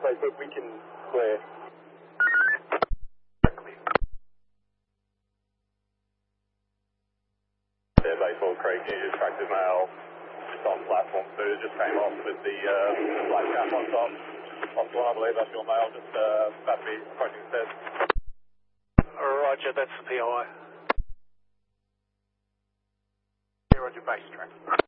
but we can clear. Baseball Creek, needed attractive male, just on platform 2, just came off with the black cap on top. Possible, I believe that's your male, just about to be approaching the stairs. Roger, that's the POI. Roger, base track.